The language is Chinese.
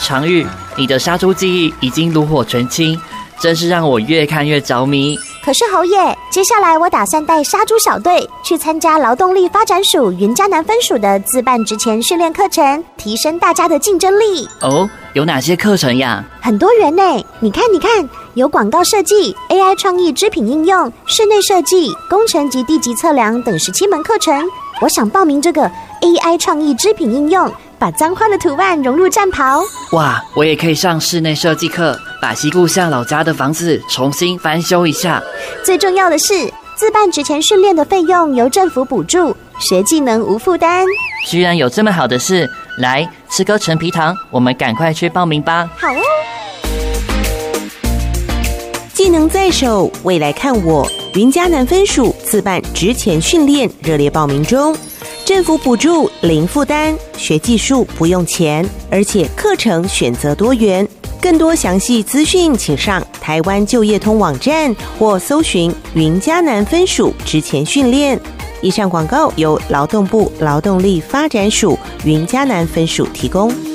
常玉，你的杀猪技艺已经炉火纯青，真是让我越看越着迷。 可是侯爷，接下来我打算带杀猪小队去参加劳动力发展署云嘉南分署的自办职前训练课程，提升大家的竞争力。 哦，有哪些课程呀？ 很多元呢，你看，有广告设计、AI 创意织品应用、室内设计、工程及地级测量等17门课程。我想报名这个 AI 创意织品应用，把脏花的图案融入战袍。 哇，我也可以上室内设计课，把西故乡老家的房子重新翻修一下。 最重要的是，自办职前训练的费用由政府补助，学技能无负担。 居然有这么好的事！来，吃颗陈皮糖，我们赶快去报名吧。 好哦。 技能在手，未来看我。云嘉南分署自办职前训练热烈报名中，政府补助零负担，学技术不用钱，而且课程选择多元。更多详细资讯，请上台湾就业通网站或搜寻云嘉南分署职前训练。以上广告由劳动部劳动力发展署云嘉南分署提供。